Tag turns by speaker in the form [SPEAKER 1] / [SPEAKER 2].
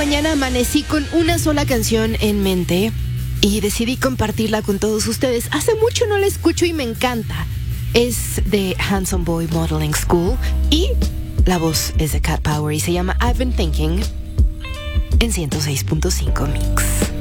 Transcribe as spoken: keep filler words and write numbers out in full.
[SPEAKER 1] mañana amanecí con una sola canción en mente y decidí compartirla con todos ustedes. Hace mucho no la escucho y me encanta. Es de Handsome Boy Modeling School y la voz es de Cat Power y se llama I've Been Thinking en ciento seis punto cinco Mix.